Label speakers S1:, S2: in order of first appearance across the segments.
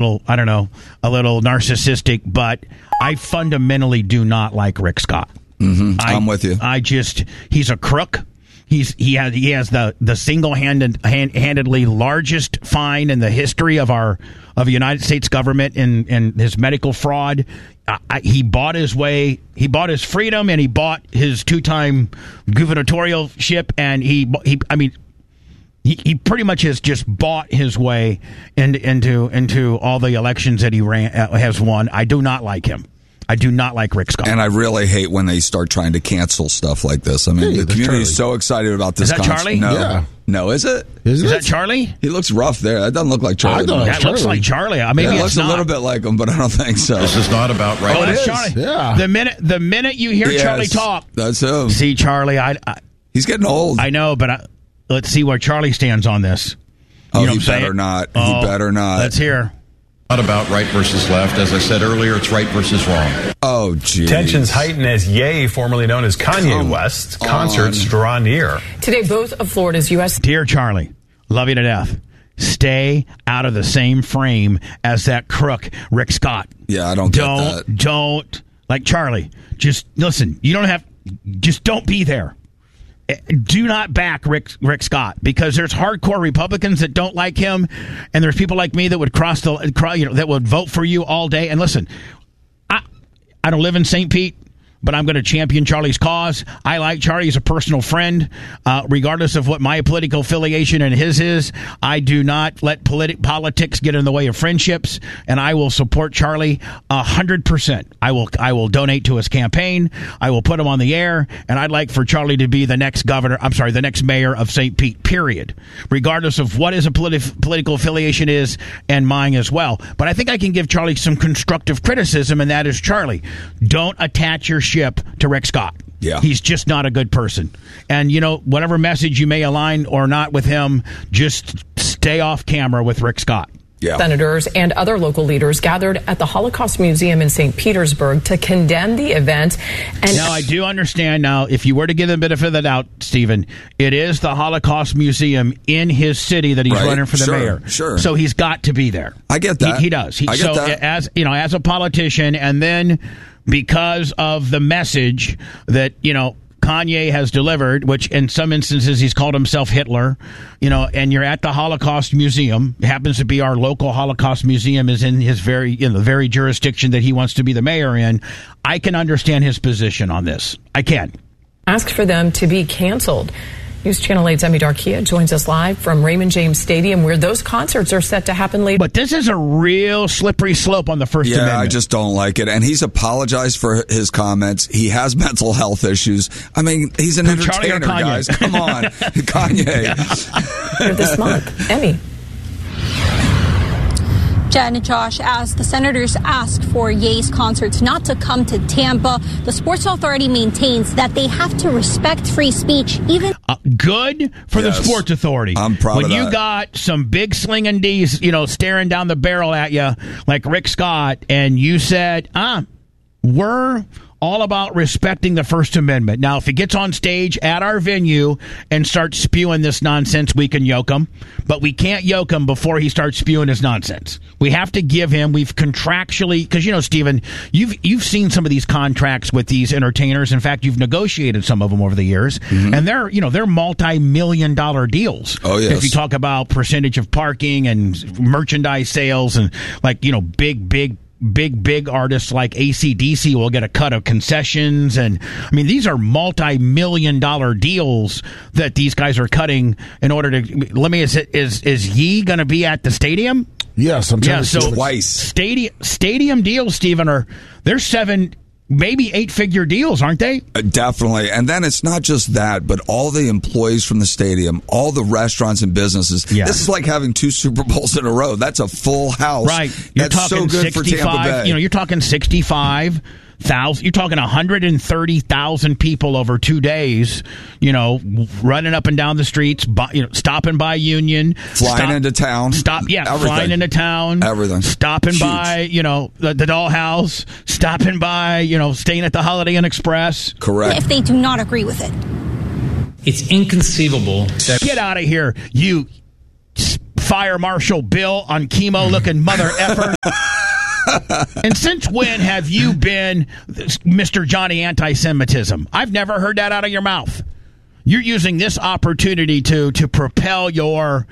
S1: little, I don't know, a little narcissistic, but I fundamentally do not like Rick Scott.
S2: Mm-hmm. I'm with you.
S1: He's a crook. He has the single-handedly largest fine in the history of the United States government in his medical fraud. He bought his way. He bought his freedom, and he bought his 2-time gubernatorialship. And he pretty much has just bought his way into all the elections that he has won. I do not like him. I do not like Rick Scott.
S2: And I really hate when they start trying to cancel stuff like this. I mean, the community is so excited about this.
S1: Is that Charlie?
S2: No.
S3: Yeah.
S2: No, is it?
S1: Is that Charlie?
S2: He looks rough there. That doesn't look like Charlie.
S1: That looks like Charlie. Maybe
S2: it looks a little bit like him, but I don't think so.
S4: This is not about right.
S1: Oh, that's Charlie.
S3: Yeah.
S1: The minute you hear Charlie talk,
S2: that's him.
S1: See, Charlie,
S2: he's getting old.
S1: I know, but let's see where Charlie stands on this.
S2: You know he better not. He better not.
S1: Let's hear.
S4: Not about right versus left. As I said earlier, it's right versus wrong.
S2: Oh, geez.
S5: Tensions heighten as Ye, formerly known as Kanye West, concerts draw near.
S6: Today, both of Florida's U.S.
S1: Dear Charlie, love you to death. Stay out of the same frame as that crook, Rick Scott.
S2: Yeah, I don't get that.
S1: Don't. Like Charlie, just listen. You don't have. Just don't be there. Do not back Rick Scott, because there's hardcore Republicans that don't like him, and there's people like me that would that would vote for you all day. And listen, I don't live in St. Pete, but I'm going to champion Charlie's cause. I like Charlie as a personal friend, regardless of what my political affiliation and his is. I do not let politics get in the way of friendships, and I will support Charlie 100%. I will donate to his campaign. I will put him on the air, and I'd like for Charlie to be the next the next mayor of St. Pete, period, regardless of what his political affiliation is and mine as well. But I think I can give Charlie some constructive criticism, and that is, Charlie, don't attach your ship to Rick Scott.
S2: Yeah.
S1: He's just not a good person. And, whatever message you may align or not with him, just stay off camera with Rick Scott.
S2: Yeah.
S6: Senators and other local leaders gathered at the Holocaust Museum in St. Petersburg to condemn the event. And
S1: now, I do understand now, if you were to give them a benefit of the doubt, Stephen, it is the Holocaust Museum in his city that he's running for the mayor.
S2: Sure.
S1: So he's got to be there.
S2: I get that.
S1: He does.
S2: I get that.
S1: As a politician, and then because of the message that, Kanye has delivered, which in some instances he's called himself Hitler, and you're at the Holocaust Museum. It happens to be our local Holocaust Museum is in the very jurisdiction that he wants to be the mayor in. I can understand his position on this. I can.
S6: Asked for them to be canceled. News Channel 8's Emmy Darkia joins us live from Raymond James Stadium, where those concerts are set to happen later.
S1: But this is a real slippery slope on the First Amendment.
S2: Yeah, I just don't like it. And he's apologized for his comments. He has mental health issues. I mean, he's an entertainer, guys. Come on. Kanye.
S6: This month. Emmy.
S7: Jen and Josh, as the senators ask for Ye's concerts not to come to Tampa, the Sports Authority maintains that they have to respect free speech, even...
S1: Good for the Sports Authority.
S2: I'm proud of that.
S1: When you got some big slinging D's, staring down the barrel at you like Rick Scott, and you said, we're all about respecting the First Amendment. Now, if he gets on stage at our venue and starts spewing this nonsense, we can yoke him. But we can't yoke him before he starts spewing his nonsense. We have to give him, we've contractually, because, Stephen, you've seen some of these contracts with these entertainers. In fact, you've negotiated some of them over the years. Mm-hmm. And they're multi-million-dollar deals.
S2: Oh, yes.
S1: If you talk about percentage of parking and merchandise sales and, big artists like AC/DC will get a cut of concessions, and these are multi-million-dollar deals that these guys are cutting in order to. Is Ye going to be at the stadium?
S3: Yes, I'm telling you.
S2: Twice.
S1: Stadium deals, Stephen, they're 7, maybe 8-figure deals, aren't they?
S2: Definitely. And then it's not just that, but all the employees from the stadium, all the restaurants and businesses. Yeah. This is like having 2 Super Bowls in a row. That's a full house.
S1: Right.
S2: That's so good for Tampa Bay.
S1: You're talking 65,000. You're talking 130,000 people over 2 days, running up and down the streets, stopping by Union.
S2: Flying into town.
S1: Flying into town.
S2: Everything.
S1: Stopping by, the Dollhouse. Stopping by, staying at the Holiday Inn Express.
S2: Correct.
S7: If they do not agree with it.
S8: It's inconceivable.
S1: Get out of here, you Fire Marshal Bill on chemo looking mother effer. And since when have you been Mr. Johnny Anti-Semitism? I've never heard that out of your mouth. You're using this opportunity to propel your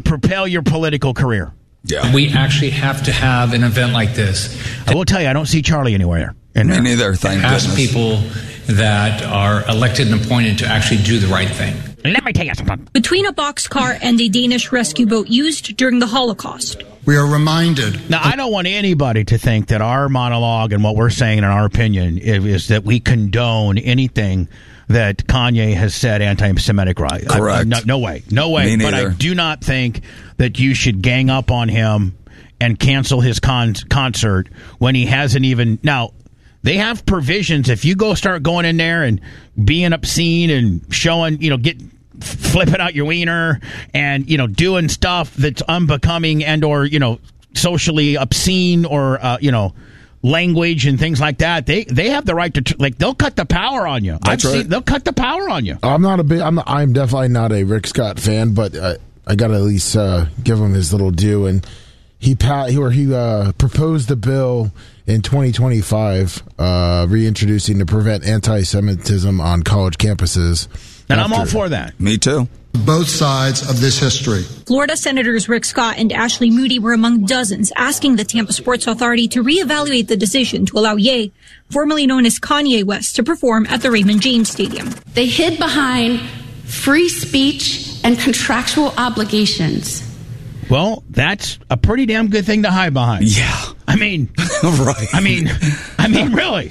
S1: political career.
S2: Yeah.
S3: We actually have to have an event like this.
S1: I will tell you, I don't see Charlie anywhere.
S2: Me neither, thank goodness.
S3: Ask people that are elected and appointed to actually do the right thing.
S1: Let me tell you something.
S8: Between a boxcar and a Danish rescue boat used during the Holocaust.
S9: We are reminded.
S1: Now, I don't want anybody to think that our monologue and what we're saying in our opinion is that we condone anything that Kanye has said anti-Semitic right.
S2: Correct.
S1: No way. No way.
S2: Me
S1: But I
S2: neither.
S1: do not think that you should gang up on him and cancel his concert when he hasn't even... Now, they have provisions. If you start going in there and being obscene and showing, flipping out your wiener and, doing stuff that's unbecoming and or, socially obscene or, language and things like that, they have the right to they'll cut the power on you.
S2: That's right.
S1: They'll cut the power on you.
S10: I'm definitely not a Rick Scott fan, but I got to at least give him his little due. And he proposed a bill in 2025 reintroducing to prevent anti-Semitism on college campuses.
S1: And I'm all for that.
S2: Me too.
S9: Both sides of this history.
S8: Florida Senators Rick Scott and Ashley Moody were among dozens asking the Tampa Sports Authority to reevaluate the decision to allow Ye, formerly known as Kanye West, to perform at the Raymond James Stadium.
S11: They hid behind free speech and contractual obligations.
S1: Well, that's a pretty damn good thing to hide behind.
S2: Yeah.
S1: I mean,
S2: right.
S1: I mean, really.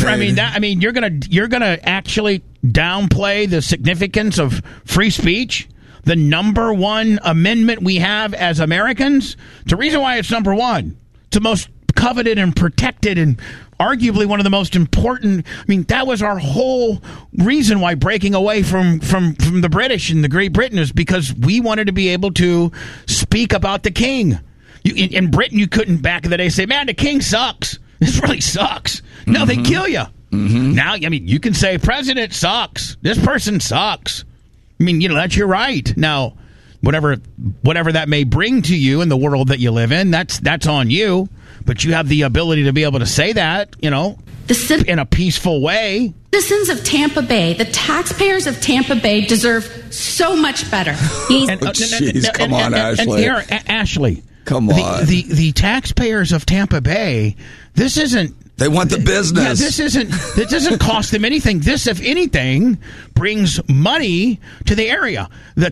S1: You're gonna actually downplay the significance of free speech, the number one amendment we have as Americans. It's the reason why it's number one. It's the most coveted and protected and arguably one of the most important. I mean, that was our whole reason why breaking away from the British and the Great Britain is because we wanted to be able to speak about the king. In Britain, you couldn't back in the day say, man, the king sucks. This really sucks. No, they kill you. Mm-hmm. Now, you can say president sucks. This person sucks. I mean, that's your right. Now, whatever that may bring to you in the world that you live in, that's on you. But you have the ability to be able to say that, in a peaceful way.
S11: Citizens of Tampa Bay, the taxpayers of Tampa Bay deserve so much better.
S2: Come on, Ashley.
S1: Ashley.
S2: Come on.
S1: The taxpayers of Tampa Bay, this isn't...
S2: They want the business.
S1: Yeah, this doesn't cost them anything. This, if anything, brings money to the area. The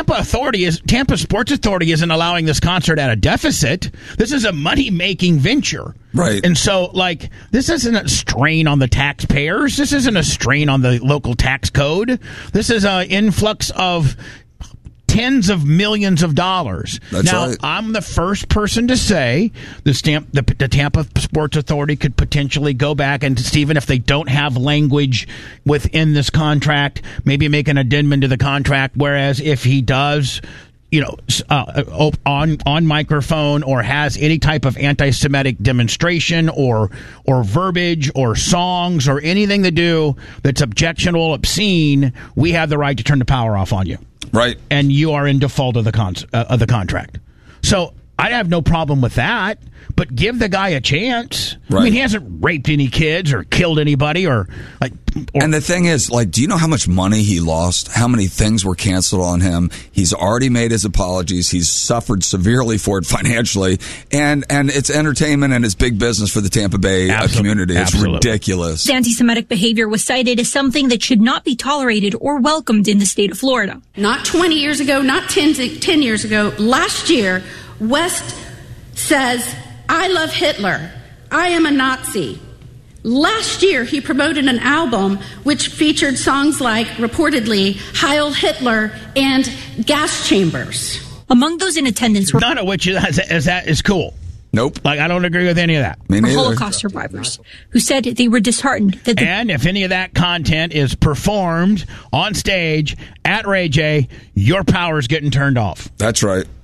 S1: Tampa Sports Authority isn't allowing this concert at a deficit. This is a money-making venture.
S2: Right.
S1: And so, this isn't a strain on the taxpayers. This isn't a strain on the local tax code. This is an influx of tens of millions of dollars.
S2: That's
S1: now,
S2: right.
S1: I'm the first person to say the Tampa Sports Authority could potentially go back and, Stephen, if they don't have language within this contract, maybe make an addendum to the contract, whereas if he does, on microphone or has any type of anti-Semitic demonstration or verbiage or songs or anything to do that's objectionable, obscene, we have the right to turn the power off on you.
S2: Right.
S1: And you are in default of the contract. So I have no problem with that, but give the guy a chance. Right. I mean, he hasn't raped any kids or killed anybody or
S2: and the thing is, do you know how much money he lost? How many things were canceled on him? He's already made his apologies. He's suffered severely for it financially, and it's entertainment and it's big business for the Tampa Bay community. It's ridiculous.
S8: Anti-Semitic behavior was cited as something that should not be tolerated or welcomed in the state of Florida.
S11: Not 20 years ago, not 10 years ago. Last year, West says, I love Hitler. I am a Nazi. Last year, he promoted an album which featured songs like, reportedly, Heil Hitler and Gas Chambers.
S8: Among those in attendance were...
S1: None of which is cool.
S2: Nope.
S1: I don't agree with any of that.
S2: Me neither.
S8: Holocaust survivors who said they were disheartened that
S1: and if any of that content is performed on stage at Ray J, your power's getting turned off.
S2: That's right.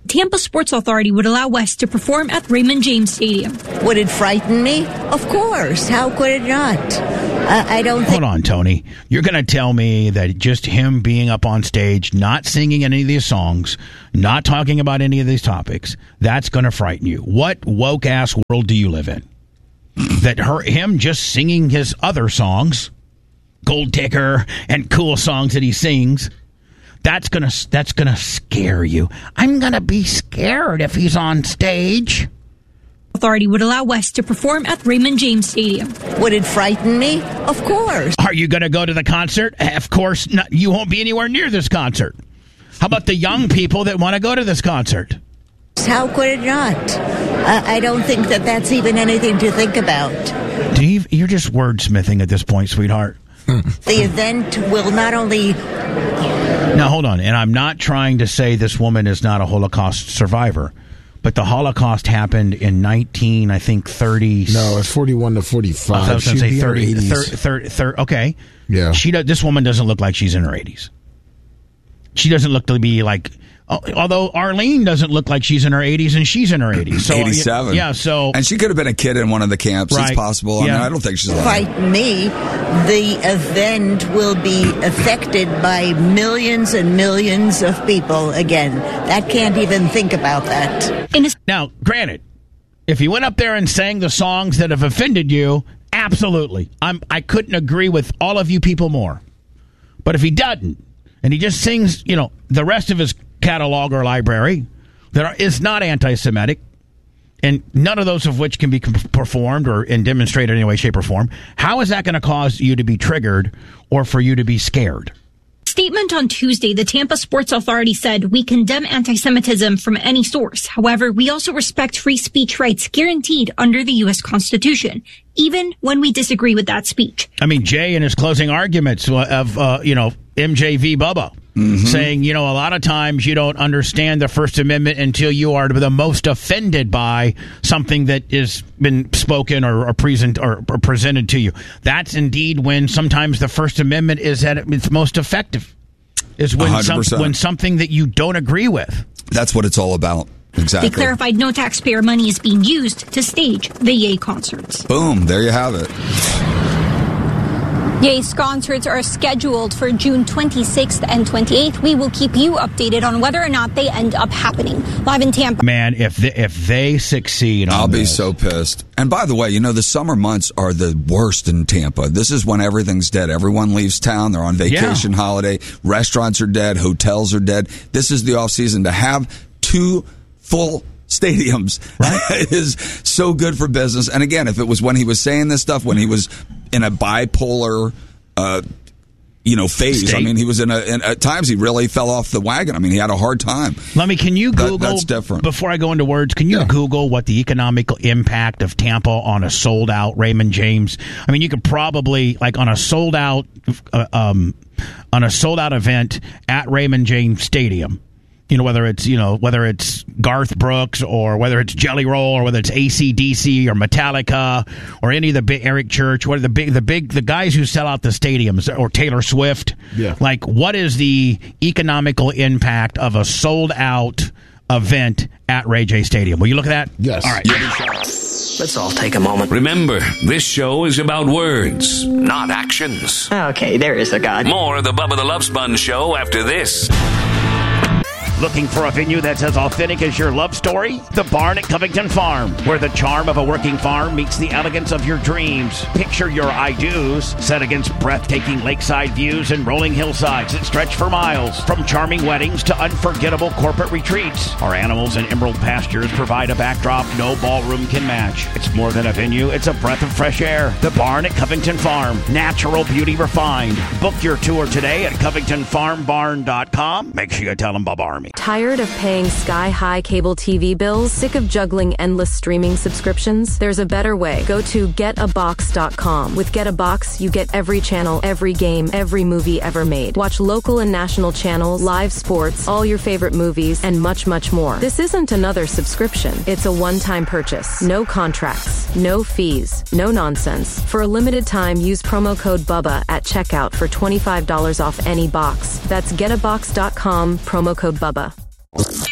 S8: Tampa Sports Authority would allow West to perform at Raymond James Stadium.
S12: Would it frighten me? Of course. How could it not? I don't think...
S1: Hold on, Tony. You're going to tell me that just him being up on stage, not singing any of these songs, not talking about any of these topics, that's going to frighten you. What woke-ass world do you live in? That him just singing his other songs, Gold Digger and cool songs that he sings, that's gonna scare you. I'm gonna be scared if he's on stage.
S8: Authority would allow West to perform at Raymond James Stadium.
S12: Would it frighten me? Of course.
S1: Are you gonna go to the concert? Of course not. You won't be anywhere near this concert. How about the young people that want to go to this concert?
S12: How could it not? I don't think that that's even anything to think about.
S1: Dave, you're just wordsmithing at this point, sweetheart.
S12: The event will not only...
S1: Now, hold on. And I'm not trying to say this woman is not a Holocaust survivor, but the Holocaust happened in 30...
S10: No, it's 41 to 45.
S1: I was going to say 30. Okay.
S10: Yeah.
S1: This woman doesn't look like she's in her 80s. She doesn't look to be like... Although Arlene doesn't look like she's in her 80s, and she's in her 80s. So,
S2: 87.
S1: Yeah, so...
S2: And she could have been a kid in one of the camps.
S1: Right.
S2: It's possible.
S1: Yeah.
S2: I don't think she's alive.
S12: Frighten me. The event will be affected by millions and millions of people again. That can't even think about that.
S1: Now, granted, if he went up there and sang the songs that have offended you, absolutely. I couldn't agree with all of you people more. But if he doesn't, and he just sings, the rest of his catalog or library that is not anti-Semitic, and none of those of which can be performed or demonstrated in any way, shape, or form, how is that going to cause you to be triggered or for you to be scared?
S8: Statement on Tuesday, the Tampa Sports Authority said, "We condemn anti-Semitism from any source. However, we also respect free speech rights guaranteed under the U.S. Constitution, even when we disagree with that speech." I
S1: mean, Jay in his closing arguments of, MJV Bubba, saying, a lot of times you don't understand the First Amendment until you are the most offended by something that has been spoken or presented to you. That's indeed when sometimes the First Amendment is at its most effective. Is when when something that you don't agree with.
S2: That's what it's all about. Exactly.
S8: They clarified no taxpayer money is being used to stage the Ye concerts.
S2: Boom, there you have it.
S7: Ye's concerts are scheduled for June 26th and 28th. We will keep you updated on whether or not they end up happening. Live in Tampa.
S1: Man, if they succeed on
S2: I'll be
S1: this.
S2: so pissed. And by the way, the summer months are the worst in Tampa. This is when everything's dead. Everyone leaves town. They're on vacation, holiday. Restaurants are dead. Hotels are dead. This is the off season. To have 2 full stadiums is so good for business. And again, if it was when he was saying this stuff, when he was in a bipolar, phase.
S1: State.
S2: I mean, he was at times he really fell off the wagon. I mean, he had a hard time.
S1: Can you Google,
S2: that's different.
S1: Before I go into words, can you Google what the economical impact of Tampa on a sold out Raymond James? I mean, you could probably, on a sold out event at Raymond James Stadium, whether it's Garth Brooks or whether it's Jelly Roll or whether it's AC/DC or Metallica or any of the big Eric Church, what are the guys who sell out the stadiums, or Taylor Swift? Yeah. What is the economical impact of a sold out event at Ray J Stadium? Will you look at that?
S10: Yes.
S1: All right.
S13: Let's all take a moment. Remember, this show is about words, not actions.
S14: Okay, there is a God.
S13: More of the Bubba the Love Sponge show after this.
S1: Looking for a venue that's as authentic as your love story? The Barn at Covington Farm, where the charm of a working farm meets the elegance of your dreams. Picture your I-dos set against breathtaking lakeside views and rolling hillsides that stretch for miles. From charming weddings to unforgettable corporate retreats, our animals and emerald pastures provide a backdrop no ballroom can match. It's more than a venue, it's a breath of fresh air. The Barn at Covington Farm, natural beauty refined. Book your tour today at CovingtonFarmBarn.com. Make sure you tell them Bob Army.
S15: Tired of paying sky-high cable TV bills? Sick of juggling endless streaming subscriptions? There's a better way. Go to GetAbox.com. With GetAbox, you get every channel, every game, every movie ever made. Watch local and national channels, live sports, all your favorite movies, and much, much more. This isn't another subscription. It's a one-time purchase. No contracts, no fees, no nonsense. For a limited time, use promo code BUBBA at checkout for $25 off any box. That's GetAbox.com, promo code BUBBA.